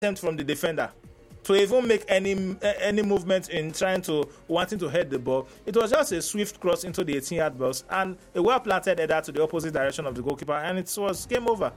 attempt from the defender to even make any movement in wanting to head the ball. It was just a swift cross into the 18-yard box and a well-planted header to the opposite direction of the goalkeeper, and it was game over.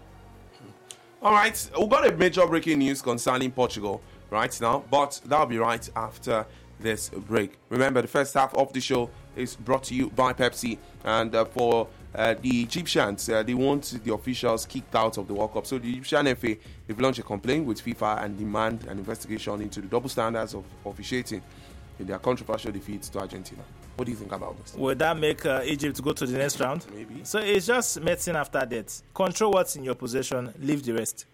All right, we've got a major breaking news concerning Portugal right now, but that'll be right after this break. Remember, the first half of the show is brought to you by Pepsi, and for the Egyptians, they want the officials kicked out of the World Cup. So the Egyptian FA, they've launched a complaint with FIFA and demand an investigation into the double standards of officiating in their controversial defeat to Argentina. What do you think about this? Will that make Egypt go to the next round? Maybe. So it's just medicine after death. Control what's in your possession, leave the rest.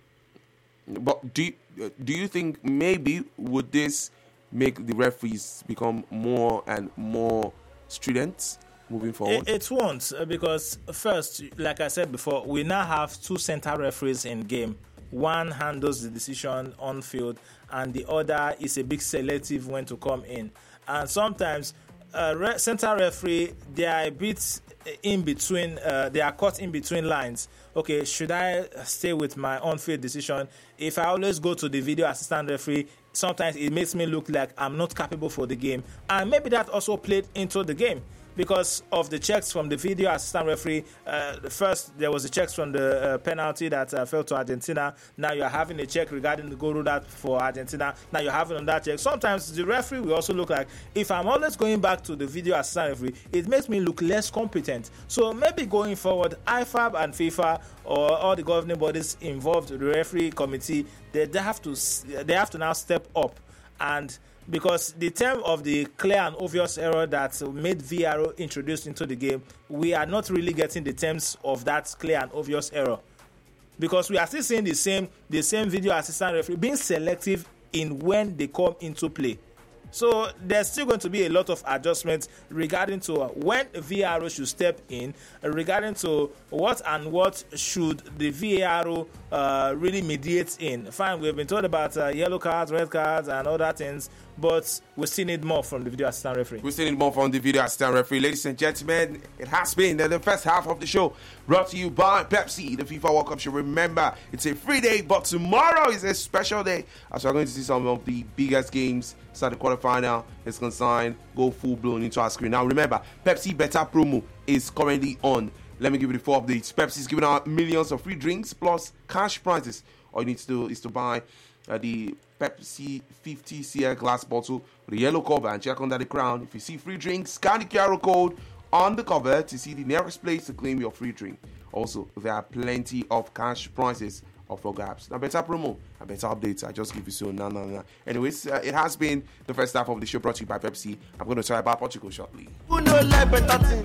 But do you think maybe would this make the referees become more and more strident moving forward? It won't, because first, like I said before, we now have two center referees in game. One handles the decision on field, and the other is a bit selective when to come in. And sometimes center referee, they are a bit in between. They are caught in between lines. Okay, should I stay with my on-field decision? If I always go to the video assistant referee, sometimes it makes me look like I'm not capable for the game. And maybe that also played into the game because of the checks from the video assistant referee. First, there was a checks from the penalty that fell to Argentina. Now you're having a check regarding the goal that for Argentina. Now you're having on that check. Sometimes the referee will also look like, if I'm always going back to the video assistant referee, it makes me look less competent. So maybe going forward, IFAB and FIFA or all the governing bodies involved, the referee committee, they have to now step up. And because the term of the clear and obvious error that made VRO introduced into the game, we are not really getting the terms of that clear and obvious error. Because we are still seeing the same video assistant referee being selective in when they come into play. So there's still going to be a lot of adjustments regarding to when VRO should step in, regarding to what should the VRO really mediate in. Fine, we've been told about yellow cards, red cards, and other things, but we still need more from the video assistant referee. We still need more from the video assistant referee. Ladies and gentlemen, it has been the first half of the show brought to you by Pepsi, the FIFA World Cup show. Remember, it's a free day, but tomorrow is a special day as we're going to see some of the biggest games. Start the quarterfinal is consigned, go full blown into our screen. Now remember, Pepsi Beta promo is currently on. Let me give you the 4 updates. Pepsi is giving out millions of free drinks plus cash prizes. All you need to do is to buy the Pepsi 50cl glass bottle with a yellow cover and check under the crown. If you see free drinks, scan the QR code on the cover to see the nearest place to claim your free drink. Also, there are plenty of cash prizes of your grabs. Now, better promo and better updates. I just give you so no. Anyways, it has been the first half of the show brought to you by Pepsi. I'm going to try about Portugal shortly. Who know like better thing?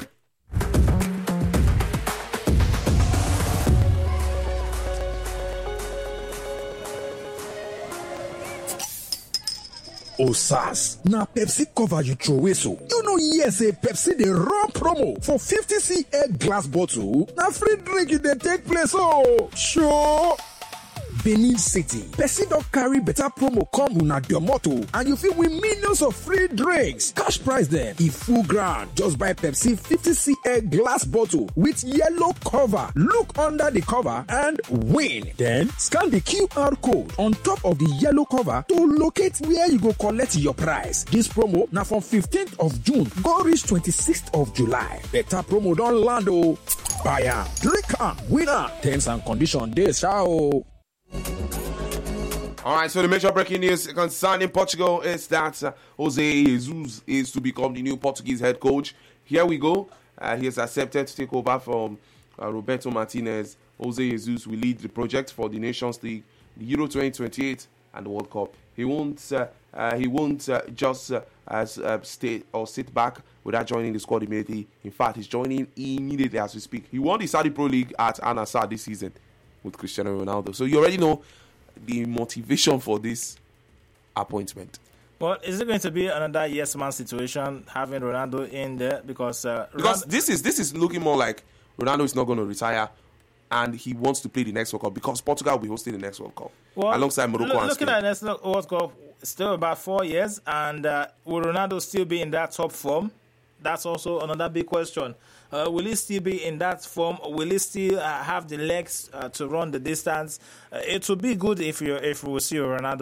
Osas, na Pepsi cover you throw away so. You know yes, a Pepsi the raw promo for 50cl glass bottle. Na free drink you dey take place oh. Sure. Benin City, Pepsi don carry better promo come una your motto and you fit win millions of free drinks. Cash prize dem, e full ground. Just buy Pepsi 50cl glass bottle with yellow cover. Look under the cover and win. Then scan the QR code on top of the yellow cover to locate where you go collect your prize. This promo na from 15th of June go reach 26th of July. Better promo don land oh. Buy am, drink am, win am. Terms and conditions dey sha oh. All right, so the major breaking news concerning Portugal is that Jose Jesus is to become the new Portuguese head coach. Here we go. He has accepted to take over from Roberto Martinez. Jose Jesus will lead the project for the Nations League, the Euro 2028, and the World Cup. He won't just stay or sit back without joining the squad immediately. In fact, he's joining immediately as we speak. He won the Saudi Pro League at Al Nassr this season with Cristiano Ronaldo. So you already know the motivation for this appointment. Well, is it going to be another yes man situation having Ronaldo in there? Because this is looking more like Ronaldo is not going to retire and he wants to play the next World Cup because Portugal will be hosting the next World Cup alongside Morocco and Spain. Looking at the next World Cup, still about 4 years, and will Ronaldo still be in that top form? That's also another big question. Will he still be in that form? Will he still have the legs to run the distance? It would be good if we will see Ronaldo